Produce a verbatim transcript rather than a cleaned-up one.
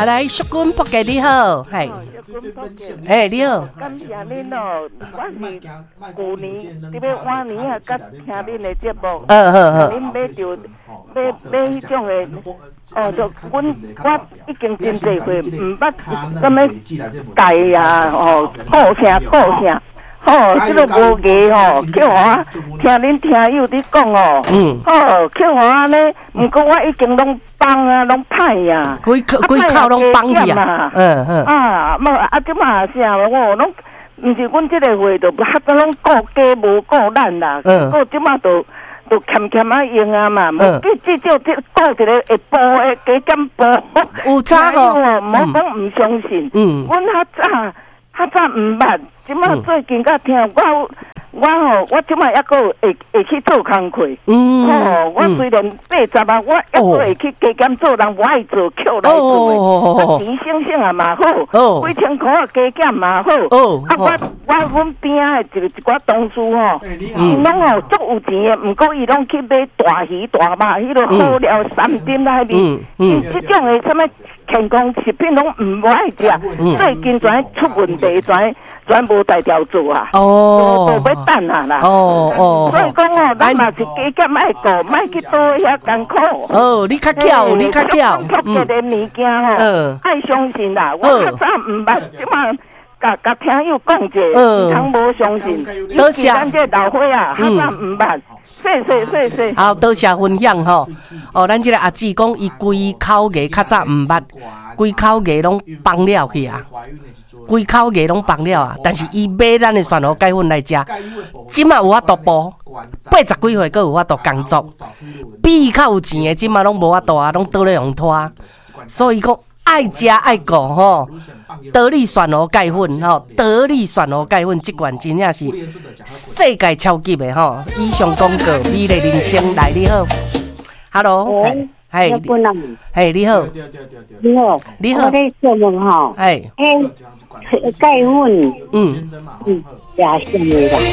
啊来，淑君仆家你好，系，哎你好， 感谢恁哦，我是旧年伫要往年啊，甲听恁的节目， 嗯嗯嗯， 恁买着买买迄种的，哦，就阮我已经真济回毋捌什么改啊，哦，好声好声。哦，这个无艺吼，叫我听恁听友伫讲哦，嗯，哦，叫我安尼，毋过我已经拢放啊，拢歹啊， 规口规口拢放去啊，嗯嗯， 啊，无啊，即马啥我拢，毋是阮即个话，就较早拢顾家无顾咱啦，嗯，顾即马就就欠欠啊用啊嘛，无记至少即顾一个会播的加减播， 有差吼， 毋好讲毋相信，嗯，阮较早。较早毋捌，即马最近甲听我我吼，我即马抑个会会去做工课。嗯，哦，我虽然八十啊，我抑个会去加减做人，我爱做扣来做的。啊，钱省省啊嘛好，几千块啊加减嘛好。哦，啊，我我阮边仔的一一寡同事吼，伊拢吼足有钱的，毋过伊拢去买大鱼大肉，迄落好料三点内面，伊即种的什么健康食品拢毋爱食，最近全出问题。全全无大条做啊！哦，都要等啊啦！哦哦，所以讲哦，咱嘛是加减爱顾，莫去多遐艰苦。哦， 你较巧，你较巧。 嗯，特别的物件吼，爱相信啦。我较早毋捌，即马甲甲听友讲者，毋通无相信。多谢咱这老伙啊，较早毋捌。谢谢谢谢。 好，多谢分享吼。哦，咱这个阿姊讲，伊规口艺较早毋捌，规口艺拢放了去啊。规口艺拢放了啊，但是伊买咱的蒜头芥粉来食，即马有法度播，八十几岁，阁有法度工作，比伊较有钱的，即马拢无法度啊，拢倒咧用拖。所以讲爱食爱顾吼，得力蒜头芥粉吼，得力蒜头芥粉即款真正是世界超级的吼。以上广告，美丽人生来你好 ，Hello， 嘿，嘿你好， 你好， 你好， 我在做梦哈， 哎， 哎，芥粉，嗯嗯，也是的。